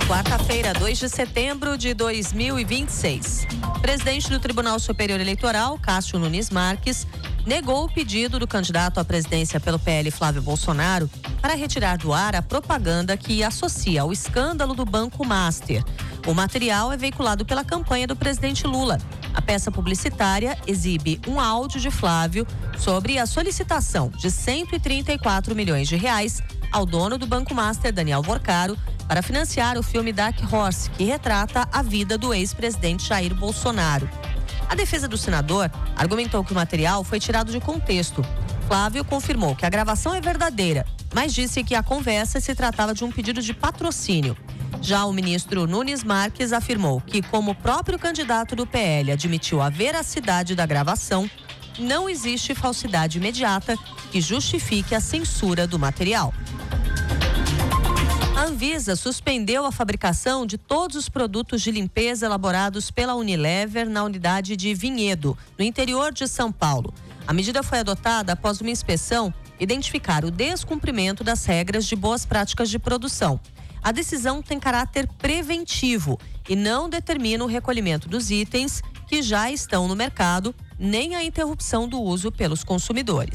Quarta-feira, 2 de setembro de 2026. O presidente do Tribunal Superior Eleitoral, Cássio Nunes Marques, negou o pedido do candidato à presidência pelo PL, Flávio Bolsonaro, para retirar do ar a propaganda que associa ao escândalo do Banco Master. O material é veiculado pela campanha do presidente Lula. A peça publicitária exibe um áudio de Flávio sobre a solicitação de 134 milhões de reais ao dono do Banco Master, Daniel Vorcaro, para financiar o filme Dark Horse, que retrata a vida do ex-presidente Jair Bolsonaro. A defesa do senador argumentou que o material foi tirado de contexto. Flávio confirmou que a gravação é verdadeira, mas disse que a conversa se tratava de um pedido de patrocínio. Já o ministro Nunes Marques afirmou que, como o próprio candidato do PL admitiu a veracidade da gravação, não existe falsidade imediata que justifique a censura do material. A Anvisa suspendeu a fabricação de todos os produtos de limpeza elaborados pela Unilever na unidade de Vinhedo, no interior de São Paulo. A medida foi adotada após uma inspeção identificar o descumprimento das regras de boas práticas de produção. A decisão tem caráter preventivo e não determina o recolhimento dos itens que já estão no mercado, nem a interrupção do uso pelos consumidores.